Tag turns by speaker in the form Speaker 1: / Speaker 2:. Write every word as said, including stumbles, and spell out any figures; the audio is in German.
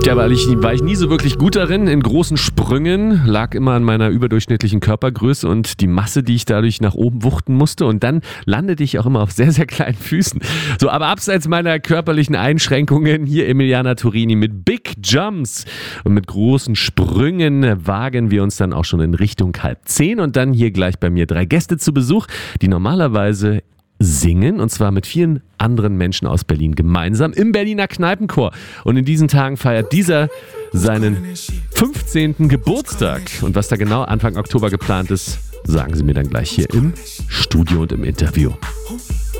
Speaker 1: Ja, weil ich, war ich nie so wirklich gut darin, in großen Sprüngen, lag immer an meiner überdurchschnittlichen Körpergröße und die Masse, die ich dadurch nach oben wuchten musste, und dann landete ich auch immer auf sehr, sehr kleinen Füßen. So, aber abseits meiner körperlichen Einschränkungen, hier Emiliana Turini mit Big Jumps und mit großen Sprüngen wagen wir uns dann auch schon in Richtung halb zehn, und dann hier gleich bei mir drei Gäste zu Besuch, die normalerweise singen, und zwar mit vielen anderen Menschen aus Berlin gemeinsam im Berliner Kneipenchor. Und in diesen Tagen feiert dieser seinen fünfzehnten Geburtstag. Und was da genau Anfang Oktober geplant ist, sagen sie mir dann gleich hier im Studio und im Interview.